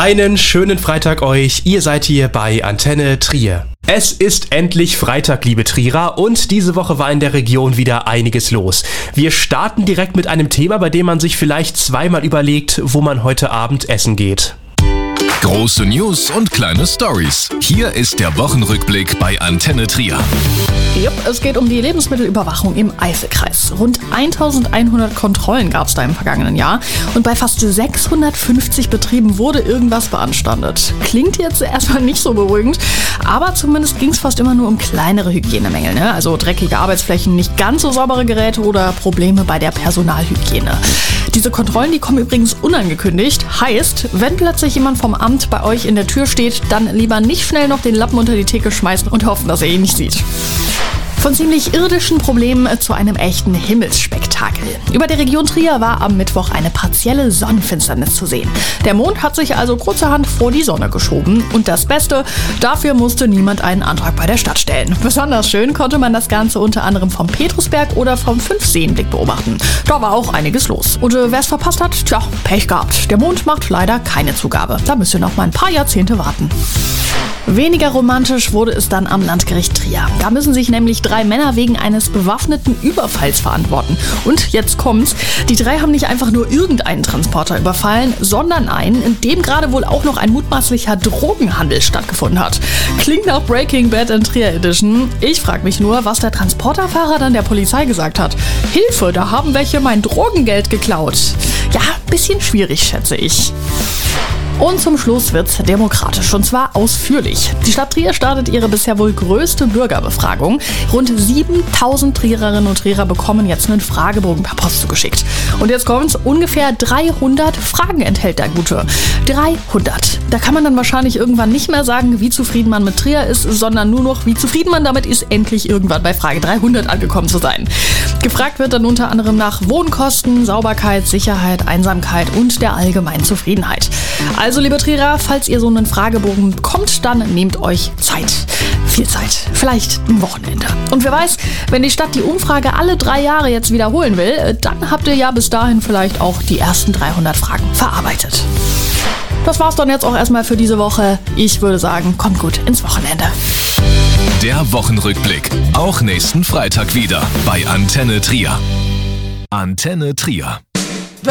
Einen schönen Freitag euch, ihr seid hier bei Antenne Trier. Es ist endlich Freitag, liebe Trierer, und diese Woche war in der Region wieder einiges los. Wir starten direkt mit einem Thema, bei dem man sich vielleicht zweimal überlegt, wo man heute Abend essen geht. Große News und kleine Stories. Hier ist der Wochenrückblick bei Antenne Trier. Jupp, es geht um die Lebensmittelüberwachung im Eifelkreis. Rund 1100 Kontrollen gab es da im vergangenen Jahr und bei fast 650 Betrieben wurde irgendwas beanstandet. Klingt jetzt erstmal nicht so beruhigend, aber zumindest ging es fast immer nur um kleinere Hygienemängel, ne? Also dreckige Arbeitsflächen, nicht ganz so saubere Geräte oder Probleme bei der Personalhygiene. Diese Kontrollen, die kommen übrigens unangekündigt. Heißt, wenn plötzlich jemand vom Amt bei euch in der Tür steht, dann lieber nicht schnell noch den Lappen unter die Theke schmeißen und hoffen, dass er ihn nicht sieht. Von ziemlich irdischen Problemen zu einem echten Himmelsspektakel. Über der Region Trier war am Mittwoch eine partielle Sonnenfinsternis zu sehen. Der Mond hat sich also kurzerhand vor die Sonne geschoben. Und das Beste, dafür musste niemand einen Antrag bei der Stadt stellen. Besonders schön konnte man das Ganze unter anderem vom Petrusberg oder vom Fünfseenblick beobachten. Da war auch einiges los. Und wer es verpasst hat, tja, Pech gehabt. Der Mond macht leider keine Zugabe. Da müsst ihr noch mal ein paar Jahrzehnte warten. Weniger romantisch wurde es dann am Landgericht Trier. Da müssen sich nämlich 3 Männer wegen eines bewaffneten Überfalls verantworten. Und jetzt kommt's, die 3 haben nicht einfach nur irgendeinen Transporter überfallen, sondern einen, in dem gerade wohl auch noch ein mutmaßlicher Drogenhandel stattgefunden hat. Klingt nach Breaking Bad in Trier Edition. Ich frage mich nur, was der Transporterfahrer dann der Polizei gesagt hat. Hilfe, da haben welche mein Drogengeld geklaut. Ja, bisschen schwierig, schätze ich. Und zum Schluss wird's demokratisch, und zwar ausführlich. Die Stadt Trier startet ihre bisher wohl größte Bürgerbefragung. Rund 7000 Triererinnen und Trierer bekommen jetzt einen Fragebogen per Post zugeschickt. Und jetzt kommt's, ungefähr 300 Fragen enthält der Gute. 300. Da kann man dann wahrscheinlich irgendwann nicht mehr sagen, wie zufrieden man mit Trier ist, sondern nur noch, wie zufrieden man damit ist, endlich irgendwann bei Frage 300 angekommen zu sein. Gefragt wird dann unter anderem nach Wohnkosten, Sauberkeit, Sicherheit, Einsamkeit und der allgemeinen Zufriedenheit. Also, liebe Trierer, falls ihr so einen Fragebogen bekommt, dann nehmt euch Zeit. Viel Zeit. Vielleicht ein Wochenende. Und wer weiß, wenn die Stadt die Umfrage alle 3 Jahre jetzt wiederholen will, dann habt ihr ja bis dahin vielleicht auch die ersten 300 Fragen verarbeitet. Das war's dann jetzt auch erstmal für diese Woche. Ich würde sagen, kommt gut ins Wochenende. Der Wochenrückblick. Auch nächsten Freitag wieder bei Antenne Trier. Antenne Trier.